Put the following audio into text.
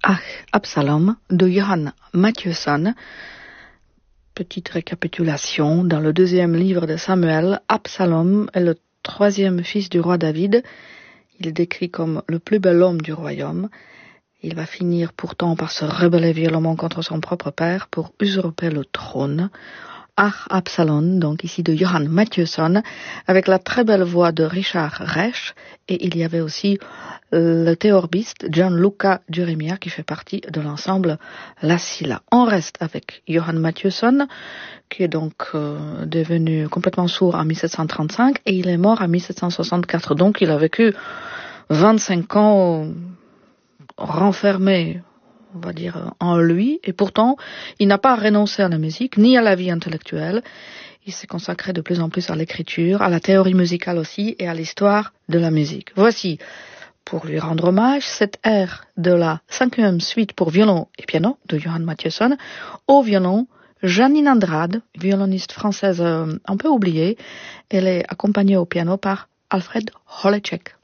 Ach, Absalom de Johann Mathieuson. Petite récapitulation, dans le 2e livre de Samuel, Absalom est le 3e fils du roi David. Il est décrit comme le plus bel homme du royaume. Il va finir pourtant par se rebeller violemment contre son propre père pour usurper le trône. Ach, Absalom, donc ici de Johann Mathieuson, avec la très belle voix de Richard Reich, et il y avait aussi le théorbiste Gianluca Duremia qui fait partie de l'ensemble La Silla. On reste avec Johann Mathieuson, qui est donc devenu complètement sourd en 1735, et il est mort en 1764, donc il a vécu 25 ans renfermé, on va dire, en lui, et pourtant, il n'a pas renoncé à la musique, ni à la vie intellectuelle. Il s'est consacré de plus en plus à l'écriture, à la théorie musicale aussi, et à l'histoire de la musique. Voici, pour lui rendre hommage, cette air de la 5e suite pour violon et piano de Johann Mathieuson, au violon, Janine Andrade, violoniste française un peu oubliée. Elle est accompagnée au piano par Alfred Holecek.